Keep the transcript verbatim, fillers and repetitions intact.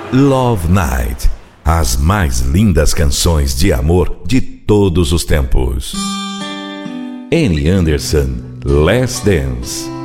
Love Night, as mais lindas canções de amor de todos os tempos. Annie Anderson, Last Dance.